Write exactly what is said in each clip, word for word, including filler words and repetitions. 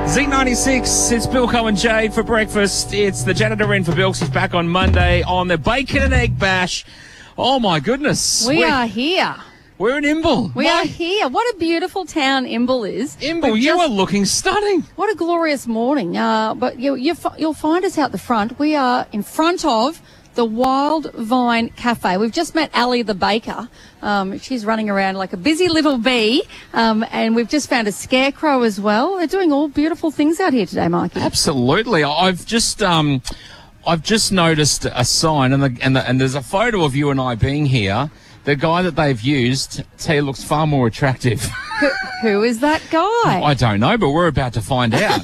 Z ninety-six, it's Bilko and Jade for breakfast. It's the janitor in for Bilks. He's back on Monday on the Bacon and Egg Bash. Oh, my goodness. We we're, are here. We're in Imbil. We my, are here. What a beautiful town Imbil is. Imbil, We've you just, are looking stunning. What a glorious morning. Uh, but you, you, you'll find us out the front. We are in front of the Wild Vine Cafe. We've just met Ali the baker. Um, she's running around like a busy little bee. Um, and we've just found a scarecrow as well. They're doing all beautiful things out here today, Mikey. Absolutely. I've just... Um, I've just noticed a sign, and the, and, the, and there's a photo of you and I being here. The guy that they've used, tell you, looks far more attractive. Who, who is that guy? I don't know, but we're about to find out.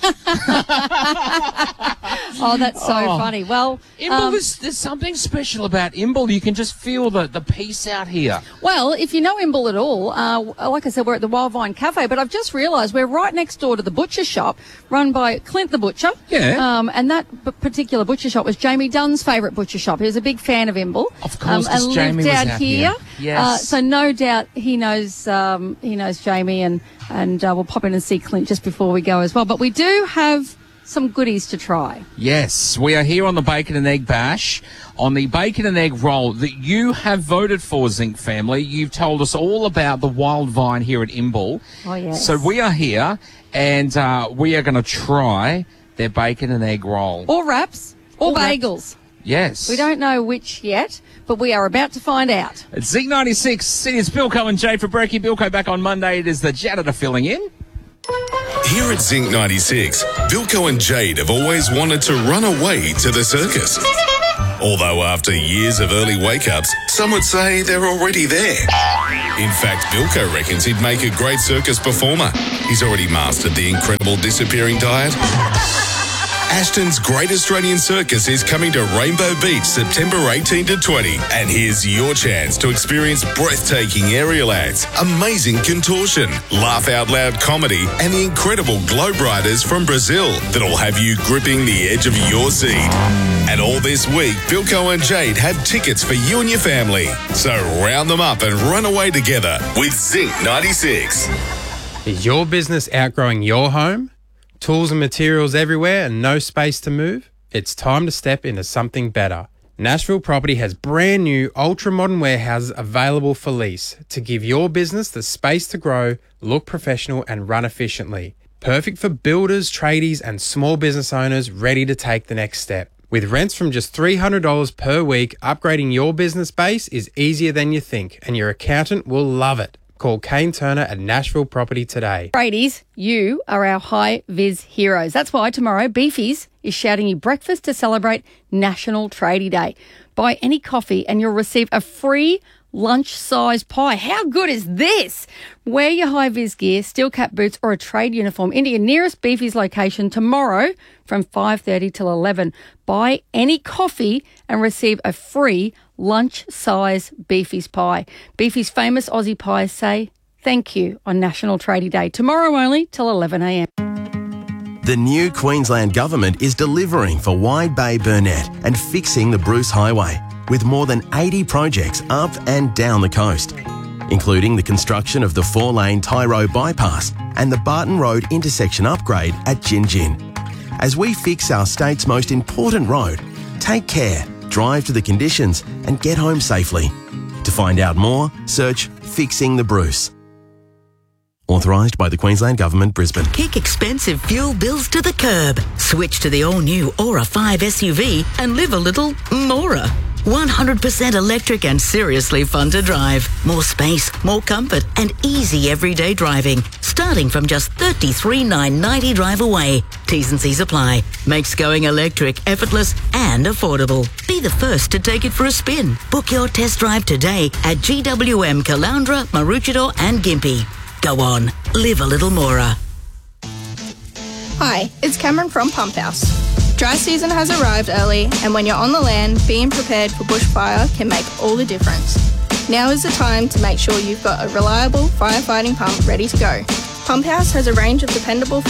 Oh, that's so Oh. funny. Well, Imbil, um, there's, there's something special about Imbil. You can just feel the, the peace out here. well, if you know Imbil at all, uh, like I said, we're at the Wild Vine Cafe, but I've just realised we're right next door to the butcher shop run by Clint the Butcher. Yeah. Um, and that b- particular butcher shop was Jamie Dunn's favourite butcher shop. He was a big fan of Imbil. Of course, 'cause um, and Jamie lived was out out here. here. Yes. Uh, so no doubt he knows um, he knows Jamie, and, and uh, we'll pop in and see Clint just before we go as well. But we do have some goodies to try. Yes, we are here on the Bacon and Egg Bash, on the Bacon and Egg Roll that you have voted for, Zinc family. You've told us all about the Wild Vine here at Imbil. Oh, yes. So we are here, and uh, we are going to try their Bacon and Egg Roll. Or wraps, or, Or wraps. bagels. Yes. We don't know which yet, but we are about to find out. It's Z ninety-six. It's Bilko and Jade for Brekkie. Bilko back on Monday. It is the janitor filling in. Here at Zinc ninety-six, Bilko and Jade have always wanted to run away to the circus. Although after years of early wake-ups, some would say they're already there. In fact, Bilko reckons he'd make a great circus performer. He's already mastered the incredible disappearing diet. Ashton's Great Australian Circus is coming to Rainbow Beach September eighteenth to twentieth. And here's your chance to experience breathtaking aerial acts, amazing contortion, laugh-out-loud comedy, and the incredible globe riders from Brazil that'll have you gripping the edge of your seat. And all this week, Bilko and Jade have tickets for you and your family. So round them up and run away together with Zinc ninety-six. Is your business outgrowing your home? Tools and materials everywhere and no space to move? It's time to step into something better. Nashville Property has brand new ultra-modern warehouses available for lease to give your business the space to grow, look professional and run efficiently. Perfect for builders, tradies and small business owners ready to take the next step. With rents from just three hundred dollars per week, upgrading your business base is easier than you think and your accountant will love it. Call Kane Turner at Nashville Property today. Tradies, you are our high-vis heroes. That's why tomorrow Beefies is shouting you breakfast to celebrate National Tradie Day. Buy any coffee and you'll receive a free lunch-sized pie. How good is this? Wear your high-vis gear, steel cap boots or a trade uniform into your nearest Beefies location tomorrow from five thirty till eleven. Buy any coffee and receive a free lunch-size Beefies pie. Beefies' famous Aussie pies say thank you on National Tradie Day. Tomorrow only till eleven a m. The new Queensland Government is delivering for Wide Bay Burnett and fixing the Bruce Highway with more than eighty projects up and down the coast, including the construction of the four-lane Tyro bypass and the Barton Road intersection upgrade at Gin Gin. As we fix our state's most important road, take care, drive to the conditions and get home safely. To find out more, search Fixing the Bruce. Authorised by the Queensland Government, Brisbane. Kick expensive fuel bills to the curb. Switch to the all-new Aura five S U V and live a little Mora. one hundred percent electric and seriously fun to drive. More space, more comfort and easy everyday driving. Starting from just thirty-three thousand nine hundred ninety dollars drive away. T's and C's apply. Makes going electric effortless and affordable. Be the first to take it for a spin. Book your test drive today at G W M Caloundra, Maroochydore and Gympie. Go on, live a little Mora. Hi, it's Cameron from Pump House. Dry season has arrived early, and when you're on the land, being prepared for bushfire can make all the difference. Now is the time to make sure you've got a reliable firefighting pump ready to go. Pump House has a range of dependable